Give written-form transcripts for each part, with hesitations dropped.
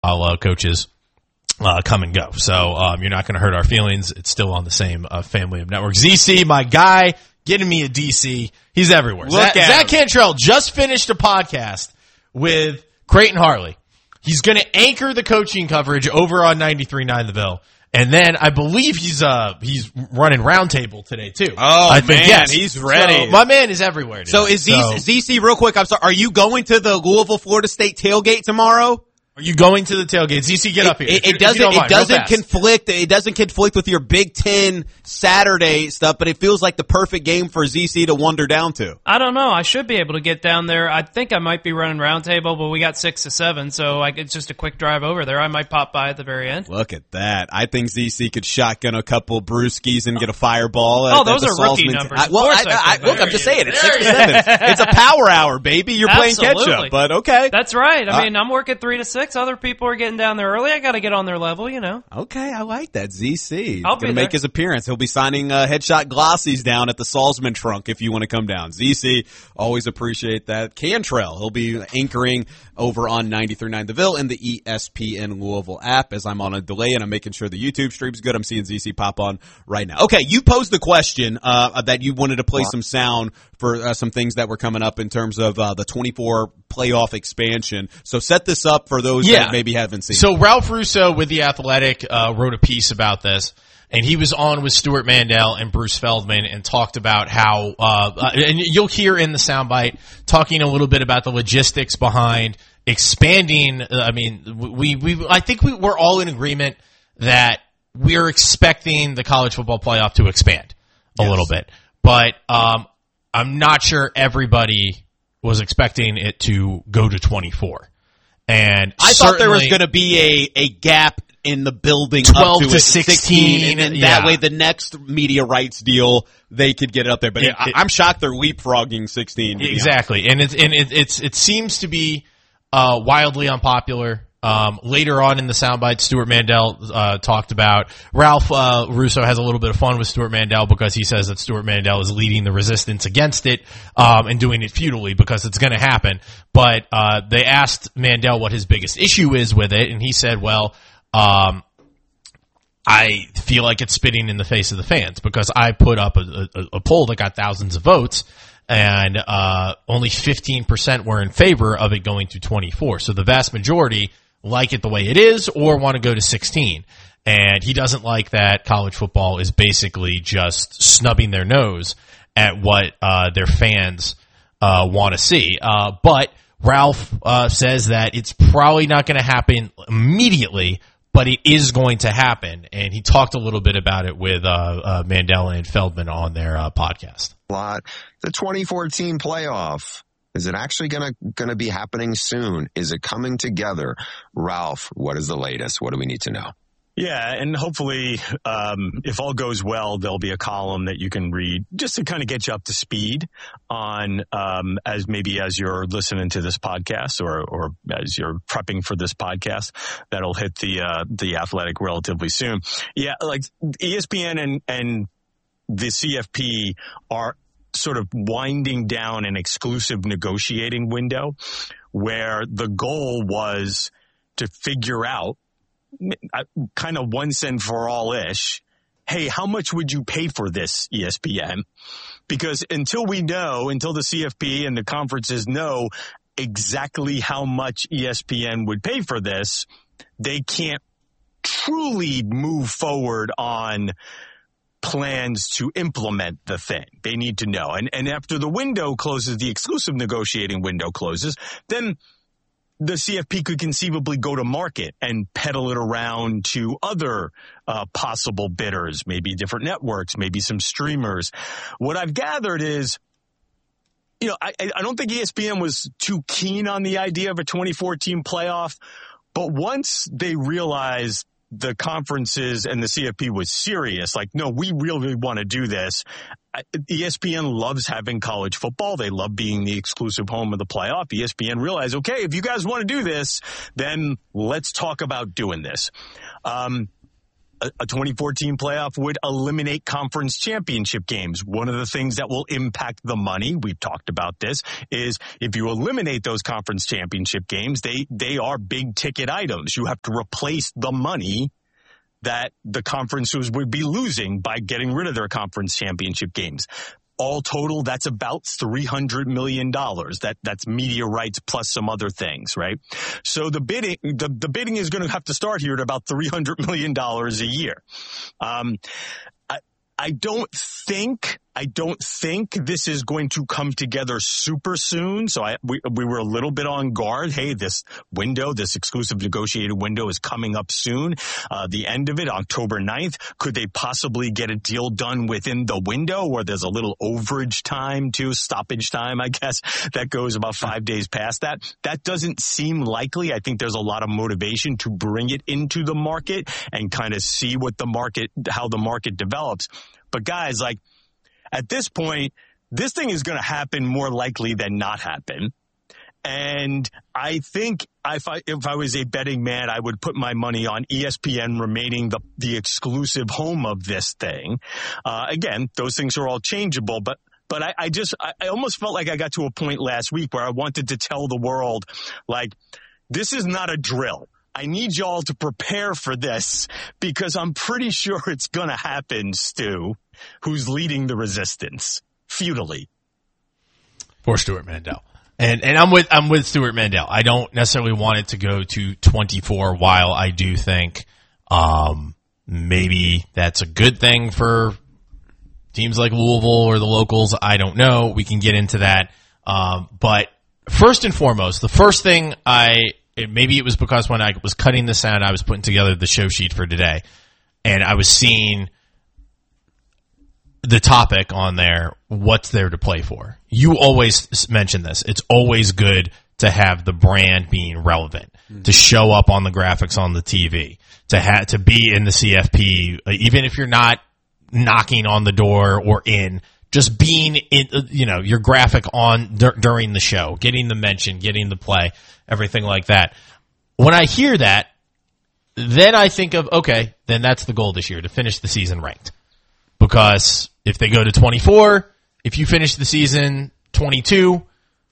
coaches come and go. So you're not going to hurt our feelings. It's still on the same family of networks. ZC, my guy, getting me a DC. He's everywhere. Zach Cantrell just finished a podcast with Creighton Harley. He's going to anchor the coaching coverage over on 93.9 The Ville. And then I believe he's running Roundtable today too. Oh, I think, yes. He's ready. So my man is everywhere today. So is ZC, real quick, I'm sorry, are you going to the Louisville, Florida State tailgate tomorrow? Are you going to the tailgate? ZC, get up here. It doesn't conflict with your Big Ten Saturday stuff, but it feels like the perfect game for ZC to wander down to. I don't know. I should be able to get down there. I think I might be running Roundtable, but we got 6 to 7, so it's just a quick drive over there. I might pop by at the very end. Look at that. I think ZC could shotgun a couple brewskis and get a fireball. Those are rookie numbers. I'm just saying, it's 6 to 7. It's a power hour, baby. You're playing catch-up, but okay. That's right. I mean, I'm working 3 to 6. Other people are getting down there early. I got to get on their level, Okay, I like that. ZC. I'll be going to make his appearance. He'll be signing headshot glossies down at the Salzman trunk if you want to come down. ZC, always appreciate that. Cantrell, he'll be anchoring over on 93.9 The Ville and the ESPN Louisville app as I'm on a delay and I'm making sure the YouTube stream's good. I'm seeing ZC pop on right now. Okay, you posed the question that you wanted to play some sound for some things that were coming up in terms of the 24 playoff expansion. So set this up for those that maybe haven't seen. So Ralph Russo with The Athletic wrote a piece about this, and he was on with Stuart Mandel and Bruce Feldman and talked about how, and you'll hear in the soundbite, talking a little bit about the logistics behind expanding. I mean, I think we're all in agreement that we're expecting the college football playoff to expand a little bit, but I'm not sure everybody was expecting it to go to 24. And I thought there was going to be a gap in the building 12 up to 16, and that way the next media rights deal they could get it up there. But I'm shocked they're leapfrogging 16. Exactly, and it seems to be wildly unpopular. Later on in the soundbite, Stuart Mandel talked about Ralph Russo has a little bit of fun with Stuart Mandel because he says that Stuart Mandel is leading the resistance against it and doing it futilely because it's going to happen. But they asked Mandel what his biggest issue is with it, and he said, well, I feel like it's spitting in the face of the fans because I put up a poll that got thousands of votes, and only 15% were in favor of it going to 24. So the vast majority like it the way it is or want to go to 16. And he doesn't like that college football is basically just snubbing their nose at what their fans want to see. But Ralph says that it's probably not going to happen immediately, but it is going to happen. And he talked a little bit about it with Mandela and Feldman on their podcast. The 2014 playoff. Is it actually gonna be happening soon? Is it coming together? Ralph, what is the latest? What do we need to know? Yeah, and hopefully, if all goes well, there'll be a column that you can read just to kind of get you up to speed on, as you're listening to this podcast or as you're prepping for this podcast, that'll hit the Athletic relatively soon. Yeah, like ESPN and the CFP are sort of winding down an exclusive negotiating window where the goal was to figure out kind of once and for all-ish, hey, how much would you pay for this, ESPN? Because until the CFP and the conferences know exactly how much ESPN would pay for this, they can't truly move forward on plans to implement the thing. They need to know. And after the window closes, the exclusive negotiating window closes, then the CFP could conceivably go to market and peddle it around to other possible bidders, maybe different networks, maybe some streamers. What I've gathered is, I don't think ESPN was too keen on the idea of a 2014 playoff, but once they realized the conferences and the CFP was serious, like, no, we really want to do this. ESPN loves having college football. They love being the exclusive home of the playoff. ESPN realized, okay, if you guys want to do this, then let's talk about doing this. a 2014 playoff would eliminate conference championship games. One of the things that will impact the money, we've talked about this, is if you eliminate those conference championship games, they are big ticket items. You have to replace the money that the conferences would be losing by getting rid of their conference championship games. All total, that's about $300 million. That's media rights plus some other things, right? So the bidding is going to have to start here at about $300 million a year. I don't think this is going to come together super soon. So we were a little bit on guard. Hey, this exclusive negotiated window is coming up soon. The end of it, October 9th. Could they possibly get a deal done within the window where there's a little overage time too, stoppage time, I guess, that goes about 5 days past that? That doesn't seem likely. I think there's a lot of motivation to bring it into the market and kind of see how the market develops. But guys, like, at this point, this thing is going to happen more likely than not happen. And I think if I was a betting man, I would put my money on ESPN remaining the exclusive home of this thing. Again, those things are all changeable, but I almost felt like I got to a point last week where I wanted to tell the world, like, this is not a drill. I need y'all to prepare for this because I'm pretty sure it's going to happen, Stu, who's leading the resistance feudally. For Stewart Mandel. And I'm with Stewart Mandel. I don't necessarily want it to go to 24, while I do think maybe that's a good thing for teams like Louisville or the locals. I don't know. We can get into that. But first and foremost, the first thing maybe it was because when I was cutting the sound, I was putting together the show sheet for today, and I was seeing the topic on there, what's there to play for. You always mention this. It's always good to have the brand being relevant, to show up on the graphics on the TV, to be in the CFP, even if you're not knocking on the door or in, just being in, your graphic on during the show, getting the mention, getting the play, everything like that. When I hear that, then I think of, okay, then that's the goal this year, to finish the season ranked. Because if they go to 24, if you finish the season 22,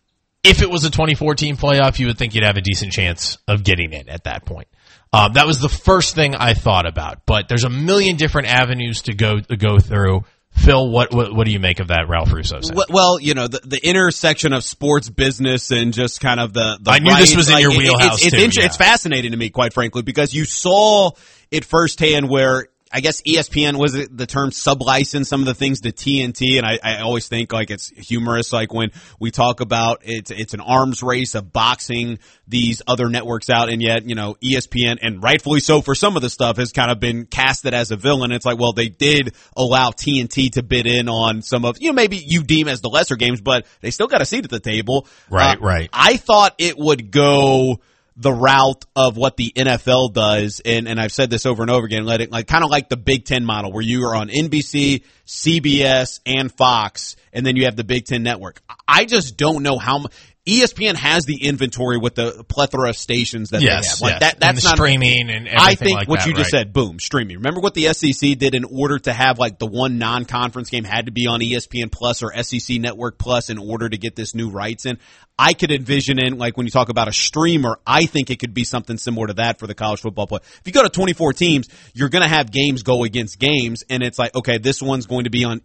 if it was a 2014 playoff, you would think you'd have a decent chance of getting in at that point. That was the first thing I thought about. But there's a million different avenues to go through. Phil, what do you make of that Ralph Russo said? Well, the intersection of sports business and just kind of the I knew this was in your wheelhouse too. It's fascinating to me, quite frankly, because you saw it firsthand where I guess ESPN was the term sublicense some of the things to TNT, and I always think like it's humorous, like when we talk about it's an arms race of boxing these other networks out, and yet ESPN, and rightfully so for some of the stuff, has kind of been casted as a villain. It's like, well, they did allow TNT to bid in on some of maybe you deem as the lesser games, but they still got a seat at the table. Right. I thought it would go the route of what the NFL does, and I've said this over and over again, kind of like the Big Ten model, where you are on NBC, CBS, and Fox, and then you have the Big Ten network. I just don't know how much. ESPN has the inventory with the plethora of stations that they have. Like that's and the not streaming and everything. I think like what that, you just right? said, boom, streaming. Remember what the SEC did in order to have like the one non-conference game had to be on ESPN Plus or SEC Network Plus in order to get this new rights in. I could envision in, like when you talk about a streamer, I think it could be something similar to that for the college football play. If you go to 24 teams, you're going to have games go against games, and it's like, okay, this one's going to be on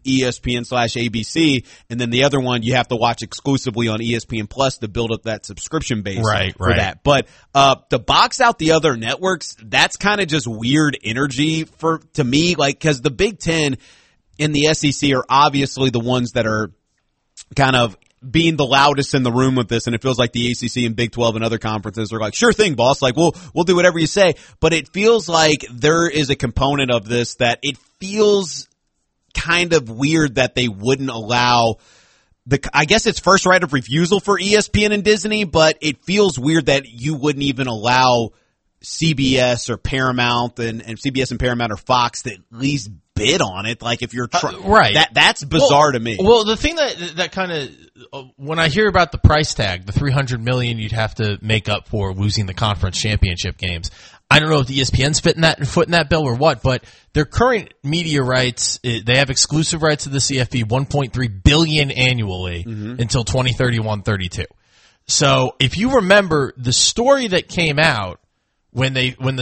ESPN/ABC, and then the other one you have to watch exclusively on ESPN Plus to build up that subscription base for that. But to box out the other networks, that's kind of just weird energy to me, like, because the Big Ten and the SEC are obviously the ones that are kind of being the loudest in the room with this, and it feels like the ACC and Big 12 and other conferences are like, sure thing, boss, like we'll do whatever you say. But it feels like there is a component of this that it feels kind of weird that they wouldn't allow I guess it's first right of refusal for ESPN and Disney, but it feels weird that you wouldn't even allow CBS or Paramount and CBS and Paramount or Fox to at least bid on it. Like if you're right, that's bizarre to me. Well, the thing that kind of when I hear about the price tag, the $300 million you'd have to make up for losing the conference championship games, I don't know if ESPN's foot in that bill or what, but their current media rights, they have exclusive rights to the CFP, $1.3 billion annually until 2031-32. So if you remember the story that came out when the